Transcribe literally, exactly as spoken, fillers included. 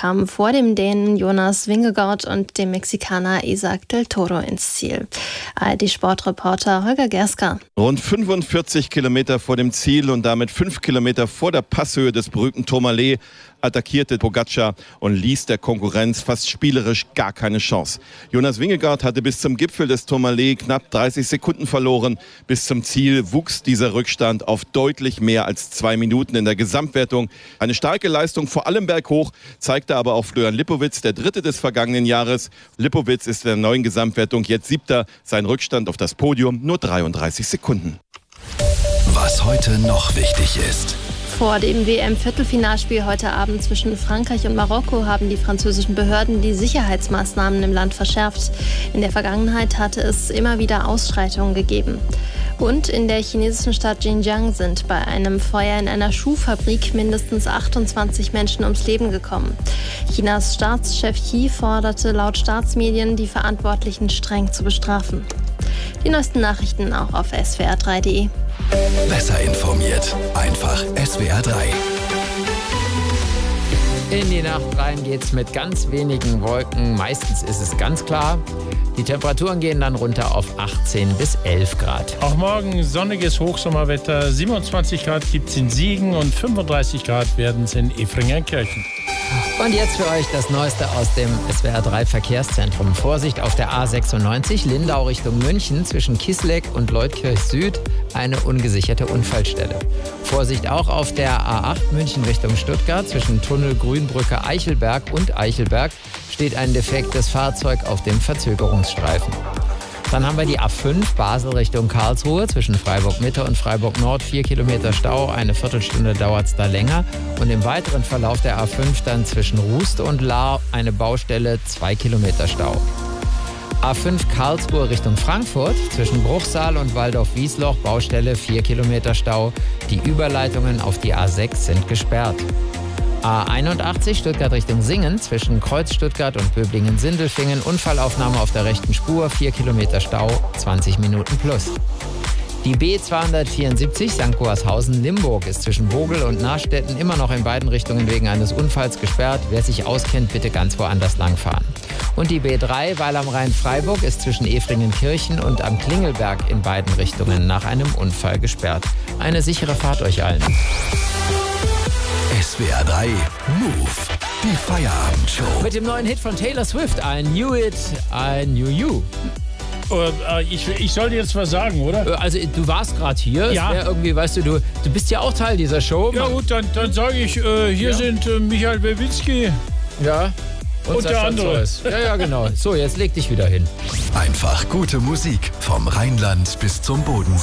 kamen vor dem Dänen Jonas Vingegaard und dem Mexikaner Isaac del Toro ins Ziel. A R D-Sportreporter Holger Gerska. Rund fünfundvierzig Kilometer vor dem Ziel und damit fünf Kilometer vor der Passhöhe des berühmten Tourmalet attackierte Pogacar und ließ der Konkurrenz fast spielerisch gar keine Chance. Jonas Vingegaard hatte bis zum Gipfel des Tourmalet knapp dreißig Sekunden verloren. Bis zum Ziel wuchs dieser Rückstand auf deutlich mehr als zwei Minuten in der Gesamtwertung. Eine starke Leistung, vor allem berghoch, zeigte aber auch Florian Lipowitz, der Dritte des vergangenen Jahres. Lipowitz ist in der neuen Gesamtwertung jetzt Siebter. Sein Rückstand auf das Podium nur dreiunddreißig Sekunden. Was heute noch wichtig ist. Vor dem W M-Viertelfinalspiel heute Abend zwischen Frankreich und Marokko haben die französischen Behörden die Sicherheitsmaßnahmen im Land verschärft. In der Vergangenheit hatte es immer wieder Ausschreitungen gegeben. Und in der chinesischen Stadt Xinjiang sind bei einem Feuer in einer Schuhfabrik mindestens achtundzwanzig Menschen ums Leben gekommen. Chinas Staatschef Xi forderte laut Staatsmedien, die Verantwortlichen streng zu bestrafen. Die neuesten Nachrichten auch auf S W R drei punkt de. Besser informiert, einfach S W R drei. In die Nacht rein geht's mit ganz wenigen Wolken. Meistens ist es ganz klar. Die Temperaturen gehen dann runter auf achtzehn bis elf Grad. Auch morgen sonniges Hochsommerwetter. siebenundzwanzig Grad gibt es in Siegen und fünfunddreißig Grad werden es in Efringerkirchen. Und jetzt für euch das Neueste aus dem S W R drei Verkehrszentrum. Vorsicht auf der A sechsundneunzig, Lindau Richtung München, zwischen Kisleck und Leutkirch Süd, eine ungesicherte Unfallstelle. Vorsicht auch auf der A acht München Richtung Stuttgart, zwischen Tunnel Grünbrücke Eichelberg und Eichelberg steht ein defektes Fahrzeug auf dem Verzögerungsstreifen. Dann haben wir die A fünf Basel Richtung Karlsruhe, zwischen Freiburg Mitte und Freiburg Nord, vier Kilometer Stau, eine Viertelstunde dauert es da länger. Und im weiteren Verlauf der A fünf dann zwischen Rust und Lahr eine Baustelle, zwei Kilometer Stau. A fünf Karlsruhe Richtung Frankfurt, zwischen Bruchsal und Waldorf-Wiesloch, Baustelle, vier Kilometer Stau. Die Überleitungen auf die A sechs sind gesperrt. A einundachtzig Stuttgart Richtung Singen, zwischen Kreuz Stuttgart und Böblingen-Sindelfingen, Unfallaufnahme auf der rechten Spur, vier Kilometer Stau, zwanzig Minuten plus. Die B zweihundertvierundsiebzig Sankt Goarshausen-Limburg ist zwischen Vogel und Nachstetten immer noch in beiden Richtungen wegen eines Unfalls gesperrt. Wer sich auskennt, bitte ganz woanders langfahren. Und die B drei Weil am Rhein-Freiburg ist zwischen Efringenkirchen und am Klingelberg in beiden Richtungen nach einem Unfall gesperrt. Eine sichere Fahrt euch allen. S W R drei Move, die Feierabendshow. Mit dem neuen Hit von Taylor Swift, I Knew It, I Knew You. Uh, ich, ich soll dir jetzt was sagen, oder? Also du warst gerade hier. Ja. Es wär irgendwie, weißt du, du, du bist ja auch Teil dieser Show. Ja gut, dann, dann sage ich, äh, hier Ja. sind äh, Michael Wawinski. Ja. Und, Und der Sascha andere. Zeus. Ja, ja, genau. So, jetzt leg dich wieder hin. Einfach gute Musik vom Rheinland bis zum Bodensee.